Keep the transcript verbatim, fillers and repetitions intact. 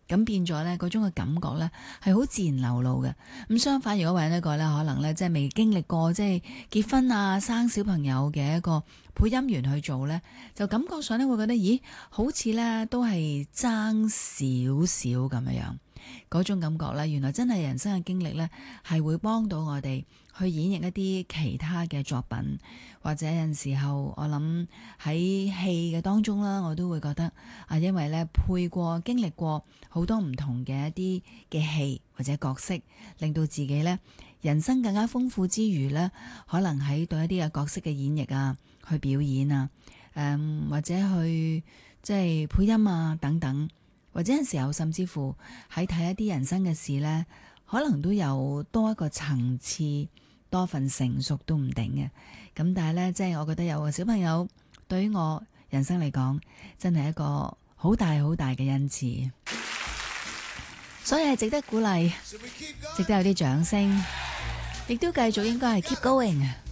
咁變咗呢嗰種嘅感覺呢係好自然流露嘅。咁相反，如果揾一個呢，可能呢，即係未經歷過即係結婚啊、生小朋友嘅一個配音員去做呢，就感覺上呢會覺得，咦，好似呢都係爭少少咁樣樣。嗰種感覺呢，原來真係人生嘅經歷呢，係會幫到我哋去演繹一啲其他嘅作品，或者有陣時候我諗喺戲嘅當中啦，我都會覺得啊，因為呢配過經歷過好多唔同嘅一啲嘅戲或者角色，令到自己呢人生更加豐富之餘呢，可能喺對一啲嘅角色嘅演繹啊，去表演啊，誒、嗯、或者去即係配音啊等等。或者有時候甚至乎喺睇一啲人生嘅事呢，可能都有多一個層次，多份成熟都唔定嘅。咁但係呢，即係我覺得有個小朋友對於我人生嚟講，真係一個好大好大嘅恩賜，所以係值得鼓勵，值得有啲掌聲，亦都繼續應該係 keep going。